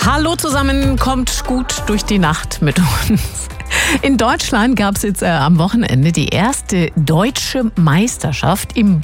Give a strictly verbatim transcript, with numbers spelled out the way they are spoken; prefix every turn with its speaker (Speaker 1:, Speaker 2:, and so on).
Speaker 1: Hallo zusammen, kommt gut durch die Nacht mit uns. In Deutschland gab es jetzt äh, am Wochenende die erste deutsche Meisterschaft im